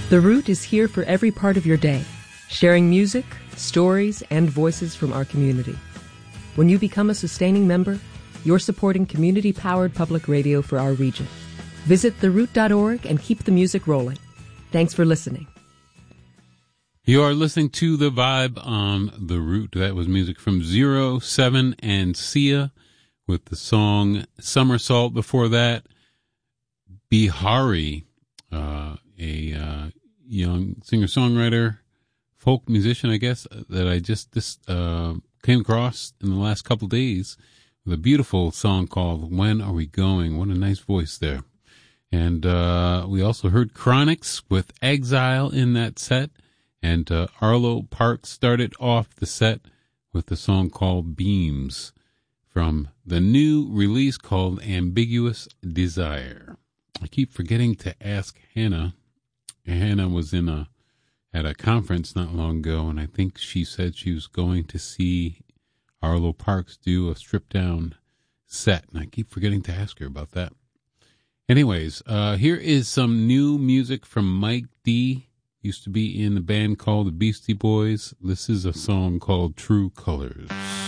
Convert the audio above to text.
The Root is here for every part of your day, sharing music, stories, and voices from our community. When you become a sustaining member, you're supporting community-powered public radio for our region. Visit theroot.org and keep the music rolling. Thanks for listening. You are listening to The Vibe on The Root. That was music from 07 and Sia with the song Somersault. Before that, Bihari, a young singer-songwriter, folk musician, I guess, that I just came across in the last couple of days with a beautiful song called When Are We Going? What a nice voice there. And we also heard Chronics with Exile in that set. And Arlo Parks started off the set with the song called Beams from the new release called Ambiguous Desire. I keep forgetting to ask Hannah. Hannah was at a conference not long ago, and I think she said she was going to see Arlo Parks do a stripped-down set, and I keep forgetting to ask her about that. Anyways, here is some new music from Mike D. Used to be in the band called the Beastie Boys. This is a song called True Colors.